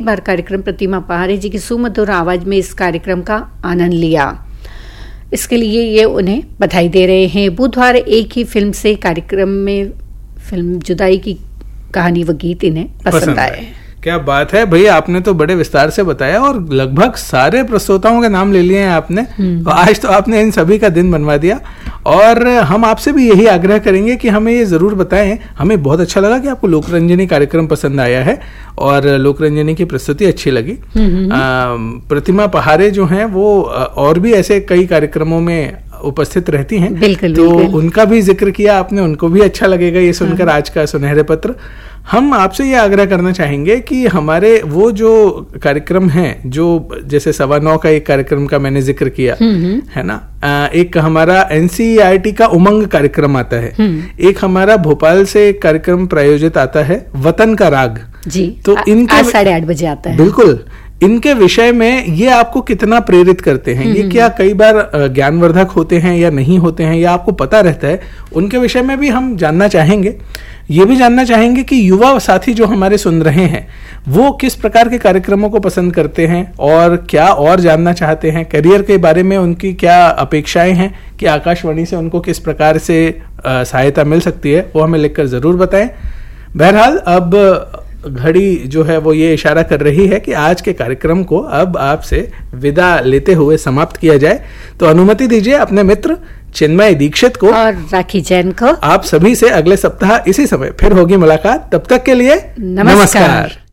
बार कार्यक्रम प्रतिमा पहाड़े जी की सुमधुर आवाज में इस कार्यक्रम का आनंद लिया। इसके लिए ये उन्हें बधाई दे रहे हैं। बुधवार एक ही फिल्म से कार्यक्रम में फिल्म जुदाई की कहानी व गीत इन्हें पसंद आए। क्या बात है भैया, आपने तो बड़े विस्तार से बताया और लगभग सारे प्रस्तोताओं के नाम ले लिए हैं आपने। तो आज तो आपने इन सभी का दिन बनवा दिया और हम आपसे भी यही आग्रह करेंगे कि हमें ये जरूर बताएं। हमें बहुत अच्छा लगा कि आपको लोकरंजनी कार्यक्रम पसंद आया है और लोकरंजनी की प्रस्तुति अच्छी लगी। प्रतिमा पहाड़े जो हैं वो और भी ऐसे कई कार्यक्रमों में उपस्थित रहती हैं। बिल्कुल, तो बिल्कुल। उनका भी जिक्र किया आपने, उनको भी अच्छा लगेगा ये सुनकर आज का सुनहरे पत्र। हम आपसे ये आग्रह करना चाहेंगे कि हमारे वो जो कार्यक्रम हैं, जो जैसे 9:15 का एक कार्यक्रम का मैंने जिक्र किया है ना, एक हमारा NCERT का उमंग कार्यक्रम आता है, एक हमारा भोपाल से एक कार्यक्रम प्रायोजित आता है वतन का राग जी, तो इनके 8:30 बजे आता है। बिल्कुल, इनके विषय में ये आपको कितना प्रेरित करते हैं, ये क्या कई बार ज्ञानवर्धक होते हैं या नहीं होते हैं, या आपको पता रहता है, उनके विषय में भी हम जानना चाहेंगे। ये भी जानना चाहेंगे कि युवा साथी जो हमारे सुन रहे हैं वो किस प्रकार के कार्यक्रमों को पसंद करते हैं और क्या और जानना चाहते हैं, करियर के बारे में उनकी क्या अपेक्षाएं हैं कि आकाशवाणी से उनको किस प्रकार से सहायता मिल सकती है, वो हमें लिखकर जरूर बताएं। बहरहाल अब घड़ी जो है वो ये इशारा कर रही है कि आज के कार्यक्रम को अब आपसे विदा लेते हुए समाप्त किया जाए। तो अनुमति दीजिए अपने मित्र चिन्मय दीक्षित को और राखी जैन को। आप सभी से अगले सप्ताह इसी समय फिर होगी मुलाकात। तब तक के लिए नमस्कार।